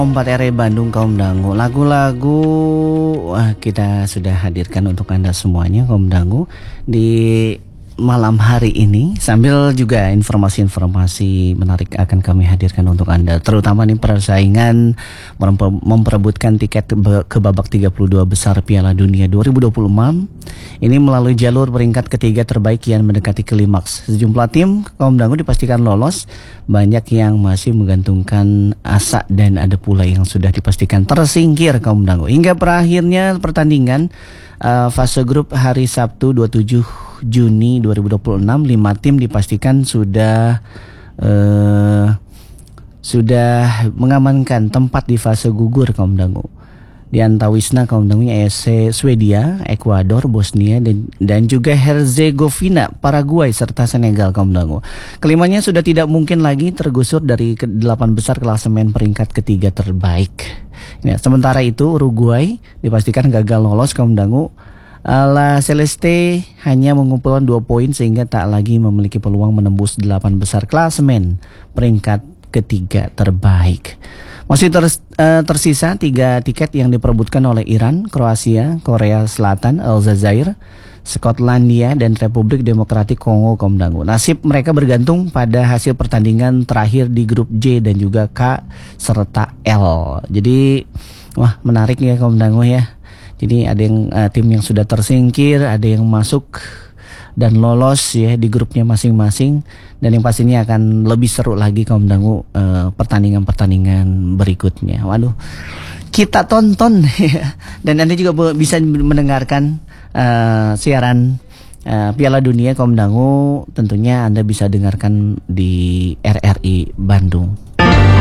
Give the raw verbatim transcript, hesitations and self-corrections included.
empat R E Bandung kaum dangu. Lagu-lagu wah, kita sudah hadirkan untuk Anda semuanya kaum dangu di malam hari ini, sambil juga informasi-informasi menarik akan kami hadirkan untuk Anda, terutama nih persaingan memperebutkan tiket ke babak tiga puluh dua besar Piala Dunia dua ribu dua puluh enam. Ini melalui jalur peringkat ketiga terbaik yang mendekati klimaks. Sejumlah tim kaum dangu dipastikan lolos, banyak yang masih menggantungkan asa dan ada pula yang sudah dipastikan tersingkir kaum dangu. Hingga berakhirnya pertandingan uh, fase grup hari Sabtu dua puluh tujuh Juni dua ribu dua puluh enam, lima tim dipastikan sudah uh, sudah mengamankan tempat di fase gugur kaum dangu. Di antawisna kaum dangunya E S C Swedia, Ekuador, Bosnia dan, dan juga Herzegovina, Paraguay serta Senegal kaum dangu. Kelimanya sudah tidak mungkin lagi tergusur dari delapan besar klasemen peringkat ketiga terbaik. Ya, sementara itu Uruguay dipastikan gagal lolos kaum dangu. La Celeste hanya mengumpulkan dua poin sehingga tak lagi memiliki peluang menembus delapan besar klasemen peringkat ketiga terbaik. Masih ter, uh, tersisa tiga tiket yang diperebutkan oleh Iran, Kroasia, Korea Selatan, Aljazair, Skotlandia dan Republik Demokratik Kongo kaum dangu. Nasib mereka bergantung pada hasil pertandingan terakhir di grup J dan juga K serta L. Jadi wah, menarik ya kaum dangu ya. Jadi ada yang uh, tim yang sudah tersingkir, ada yang masuk dan lolos ya di grupnya masing-masing, dan yang pastinya akan lebih seru lagi kaum dangu uh, pertandingan-pertandingan berikutnya. Waduh, kita tonton ya. Dan Anda juga bisa mendengarkan uh, siaran uh, Piala Dunia kaum dangu, tentunya Anda bisa dengarkan di R R I Bandung.